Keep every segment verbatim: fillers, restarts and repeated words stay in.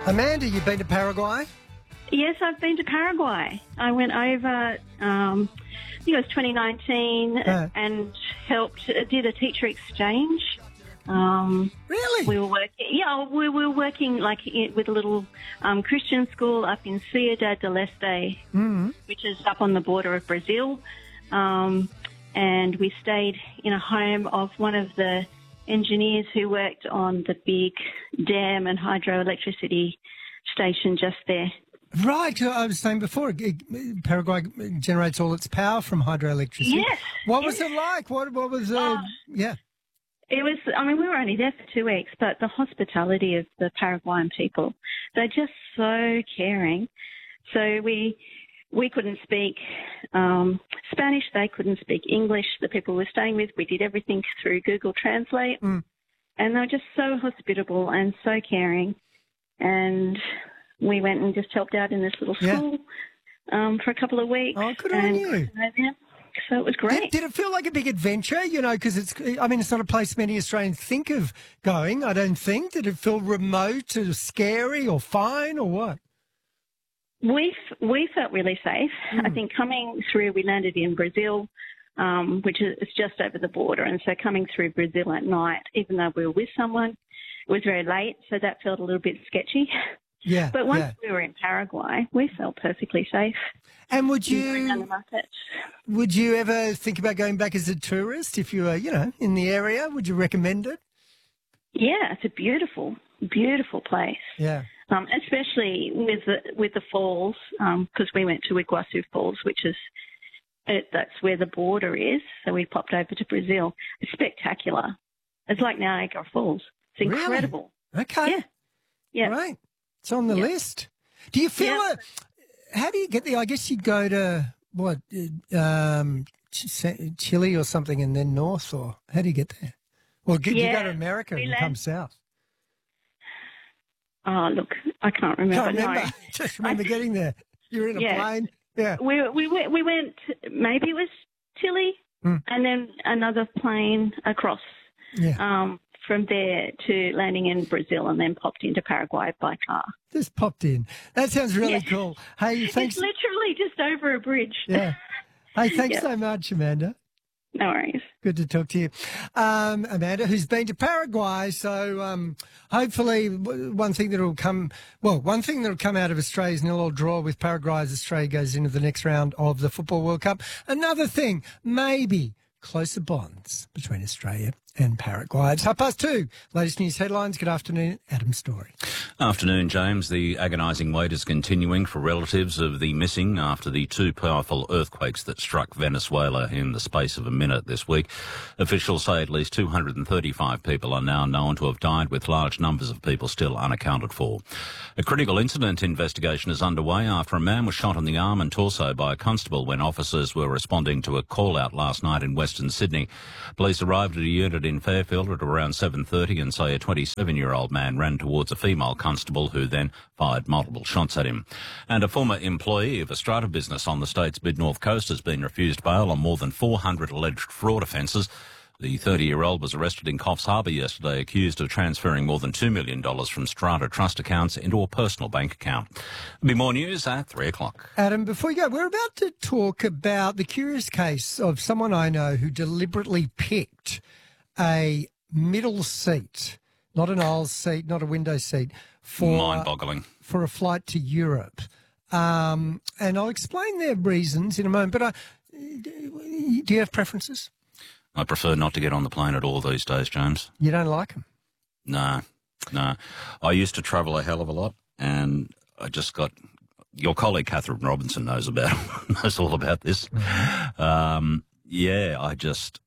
Amanda, you've been to Paraguay? Yes, I've been to Paraguay. I went over, um, I think it was twenty nineteen, Uh. and helped, did a teacher exchange. Um, Really? We were working, yeah, we were working like in, with a little um, Christian school up in Ciudad del Este, Mm. which is up on the border of Brazil. Um, and we stayed in a home of one of the engineers who worked on the big dam and hydroelectricity station just there. Right, I was saying before, it- Paraguay generates all its power from hydroelectricity. Yes. What was yes. it like? What, what was, uh, Oh. yeah. It was, I mean, we were only there for two weeks, but the hospitality of the Paraguayan people, they're just so caring. So we we couldn't speak um, Spanish, they couldn't speak English, the people we were staying with. We did everything through Google Translate. Mm. And they were just so hospitable and so caring. And we went and just helped out in this little Yeah. school um, for a couple of weeks. Oh, good on and you. So it was great. Did, did it feel like a big adventure? You know, because it's, I mean, it's not a place many Australians think of going, I don't think. Did it feel remote or scary or fine or what? We f- we felt really safe. Mm. I think coming through, we landed in Brazil, um, which is it's just over the border. And so coming through Brazil at night, even though we were with someone, it was very late, so that felt a little bit sketchy. Yeah. But once yeah. we were in Paraguay, we felt perfectly safe. And would We went down the you markets. would you ever think about going back as a tourist if you were, you know, in the area? Would you recommend it? Yeah, it's a beautiful, beautiful place. Yeah. Um, especially with the with the falls, because we went to Iguazu Falls, which is it, that's where the border is. So we popped over to Brazil. It's spectacular. It's like Niagara Falls. It's Really? incredible. Okay. Yeah, yeah. Right. It's on the Yeah. list. Do you feel Yeah. it? How do you get there? I guess you go to, what, uh, um, Ch- Chile or something and then north, or how do you get there? Well, do you Yeah, go to America we and land- come south? Oh, look, I can't remember. Can't remember. No. Just remember getting there. You're in a Yeah. plane. Yeah. We we went, we went. Maybe it was Chile, Hmm. and then another plane across Yeah. um, from there to landing in Brazil, and then popped into Paraguay by car. Just popped in. That sounds really Yeah. cool. Hey, thanks. It's literally just over a bridge. Yeah. Hey, thanks Yeah. so much, Amanda. No worries. Good to talk to you. Um, Amanda, who's been to Paraguay. So um, hopefully w- one thing that will come, well, one thing that will come out of Australia's nil-all draw with Paraguay as Australia goes into the next round of the Football World Cup. Another thing, maybe closer bonds between Australia and Paraguay. It's half past two. Latest news headlines. Good afternoon, Adam Story. Afternoon, James. The agonising wait is continuing for relatives of the missing after the two powerful earthquakes that struck Venezuela in the space of a minute this week. Officials say at least two hundred thirty-five people are now known to have died, with large numbers of people still unaccounted for. A critical incident investigation is underway after a man was shot in the arm and torso by a constable when officers were responding to a call-out last night in Western Sydney. Police arrived at a unit in Fairfield at around seven thirty and say a twenty-seven-year-old man ran towards a female constable who then fired multiple shots at him. And a former employee of a strata business on the state's mid-north coast has been refused bail on more than four hundred alleged fraud offences. The thirty-year-old was arrested in Coffs Harbour yesterday, accused of transferring more than two million dollars from strata trust accounts into a personal bank account. There'll be more news at three o'clock. Adam, before you go, we're about to talk about the curious case of someone I know who deliberately picked a middle seat, not an aisle seat, not a window seat, for Mind-boggling. for a flight to Europe. Um, and I'll explain their reasons in a moment. But I, do you have preferences? I prefer not to get on the plane at all these days, James. You don't like them? No, no. I used to travel a hell of a lot, and I just got... Your colleague Catherine Robinson knows about knows all about this. Um, yeah, I just...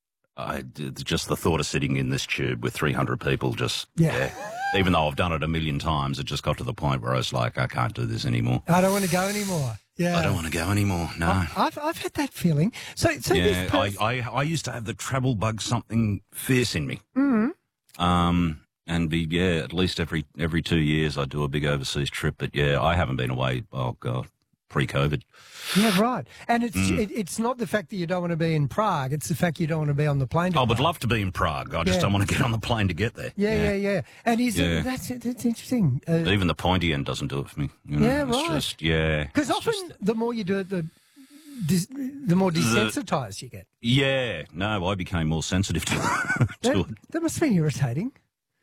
I just the thought of sitting in this tube with three hundred people just... Yeah. yeah. Even though I've done it a million times, it just got to the point where I was like, I can't do this anymore. I don't want to go anymore. Yeah, I don't want to go anymore, no. I- I've I've had that feeling. So so yeah, this I, person, I, I used to have the travel bug something fierce in me. Mhm. Um, and be, yeah, at least every every two years I do a big overseas trip. But, yeah, I haven't been away, oh, God, pre-COVID. Yeah, right. And it's Mm. it, it's not the fact that you don't want to be in Prague. It's the fact you don't want to be on the plane. To I would Prague. love to be in Prague. I just Yeah. don't want to get on the plane to get there. Yeah, yeah, yeah. And is Yeah. it, that's that's interesting. Uh, Even the pointy end doesn't do it for me. You know, Yeah, it's right. Just, yeah. Because it's often just- the more you do it, the dis, the more desensitized you get. yeah, no, I became more sensitive to, to That, it. that must have been irritating.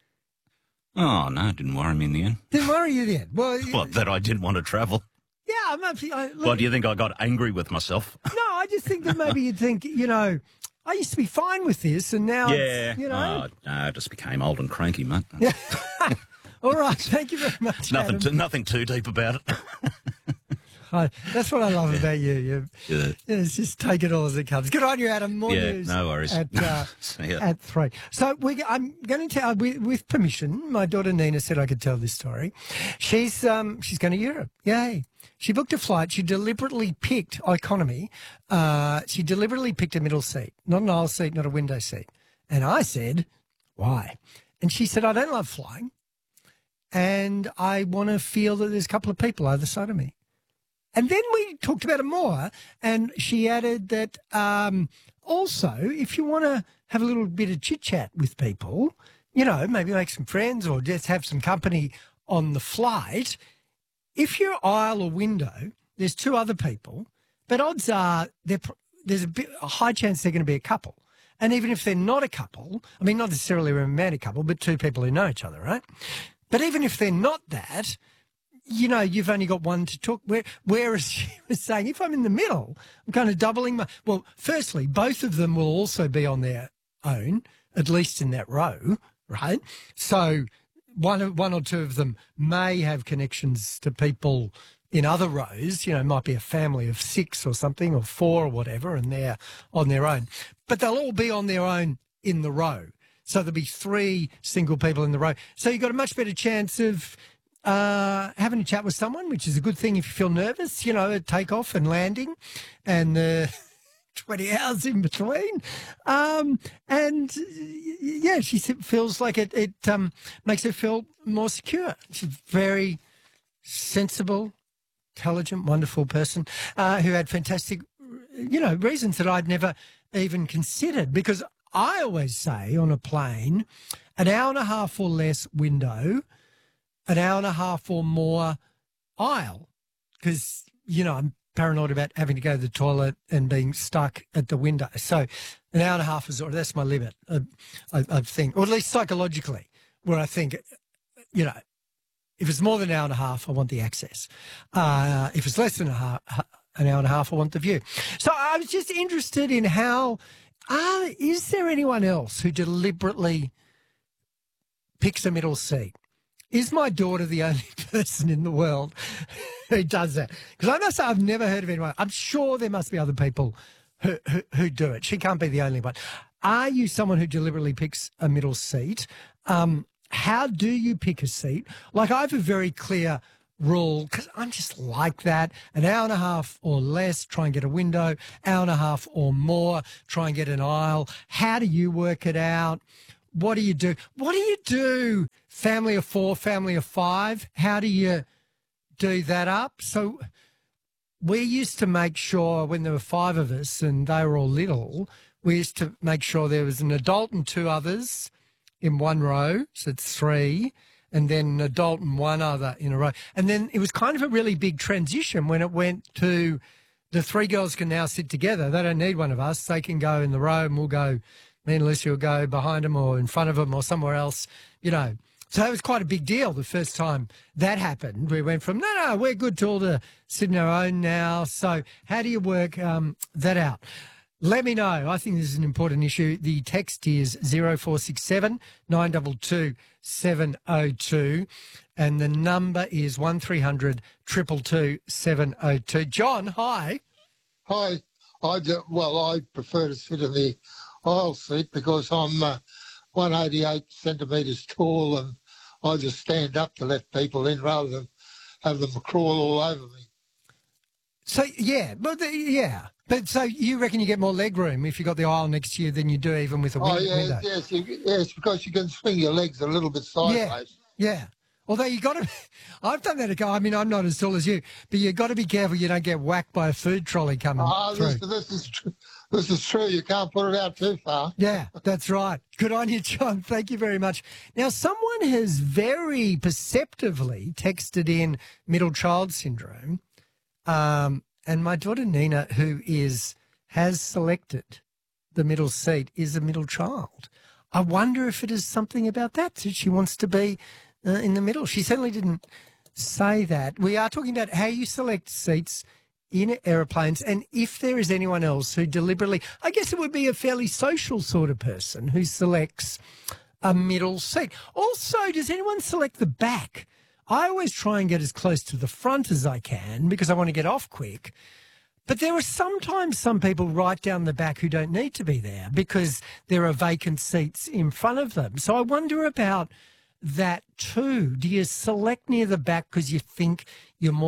Oh, no, it didn't worry me in the end. Didn't worry you then. Well, What, that I didn't want to travel? yeah, I'm not, I, look, Well, do you think I got angry with myself? no, I just think that maybe you'd think, you know, I used to be fine with this, and now, Yeah. it's, you know. Oh, no, I just became old and cranky, mate. Yeah. All right, thank you very much. Nothing, Adam. too, nothing too deep about it. I, that's what I love about you. You, Yeah. yeah, it's just take it all as it comes. Good on you, Adam. More Yeah, news no worries. At, uh, See ya. at three. So we, I'm going to tell, with, with permission, my daughter Nina said I could tell this story. She's um, she's going to Europe. Yay. She booked a flight. She deliberately picked economy. Uh, she deliberately picked a middle seat, not an aisle seat, not a window seat. And I said, why? And she said, I don't love flying. And I want to feel that there's a couple of people either side of me. And then we talked about it more, and she added that um, also, if you want to have a little bit of chit-chat with people, you know, maybe make some friends or just have some company on the flight, if you're aisle or window, there's two other people, but odds are they're, there's a, bit, a high chance they're going to be a couple. And even if they're not a couple, I mean, not necessarily a romantic couple, but two people who know each other, right? But even if they're not that, you know, you've only got one to talk. Where, whereas she was saying, if I'm in the middle, I'm kind of doubling my. Well, firstly, both of them will also be on their own, at least in that row, right? So one, of- one or two of them may have connections to people in other rows. You know, it might be a family of six or something, or four or whatever, and they're on their own. But they'll all be on their own in the row. So there'll be three single people in the row. So you've got a much better chance of uh, having a chat with someone, which is a good thing if you feel nervous, you know, at takeoff and landing and the twenty hours in between. Um, and yeah, she feels like it, it um, makes her feel more secure. She's very sensible, intelligent, wonderful person uh, who had fantastic, you know, reasons that I'd never even considered, because I always say on a plane, an hour and a half or less window, an hour and a half or more aisle, because, you know, I'm paranoid about having to go to the toilet and being stuck at the window. So an hour and a half is, or that's my limit, I, I, I think, or at least psychologically, where I think, you know, if it's more than an hour and a half, I want the access. Uh, if it's less than a half, an hour and a half, I want the view. So I was just interested in how, uh, is there anyone else who deliberately picks a middle seat? Is my daughter the only person in the world who does that? Because I must say I've never heard of anyone. I'm sure there must be other people who, who, who do it. She can't be the only one. Are you someone who deliberately picks a middle seat? Um, how do you pick a seat? Like, I have a very clear rule, because I'm just like that. An hour and a half or less, try and get a window. Hour and a half or more, try and get an aisle. How do you work it out? What do you do? What do you do? Family of four, family of five? How do you do that up? So we used to make sure when there were five of us and they were all little, we used to make sure there was an adult and two others in one row. So it's three. And then an adult and one other in a row. And then it was kind of a really big transition when it went to the three girls can now sit together. They don't need one of us. They can go in the row and we'll go, me and Lucy will go behind them or in front of them or somewhere else, you know. So it was quite a big deal the first time that happened. We went from, no, no, we're good to all to sit on our own now. So how do you work um, that out? Let me know. I think this is an important issue. The text is zero four six seven, nine two two, seven zero two and the number is one three hundred, two two two, seven zero two. John, hi. Hi. I do, well, I prefer to sit in the aisle seat because I'm uh, one hundred eighty-eight centimetres tall and I just stand up to let people in rather than have them crawl all over me. So, yeah, but the, yeah. But so you reckon you get more leg room if you've got the aisle next to you than you do even with a win- Oh, yeah, window? yes, you, yes, because you can swing your legs a little bit sideways. Yeah, yeah. Although you got to, I've done that. I mean, I'm not as tall as you, but you got to be careful you don't get whacked by a food trolley coming Oh, through. this, this is tr- this is true. You can't put it out too far. Yeah, that's right. Good on you, John. Thank you very much. Now, someone has very perceptively texted in middle child syndrome, um, and my daughter Nina, who is has selected the middle seat, is a middle child. I wonder if it is something about that that she wants to be uh, in the middle. She certainly didn't say that. We are talking about how you select seats in aeroplanes, and if there is anyone else who deliberately, I guess it would be a fairly social sort of person who selects a middle seat. Also, does anyone select the back? I always try and get as close to the front as I can because I want to get off quick. But there are sometimes some people right down the back who don't need to be there because there are vacant seats in front of them. So I wonder about that too. Do you select near the back because you think you're more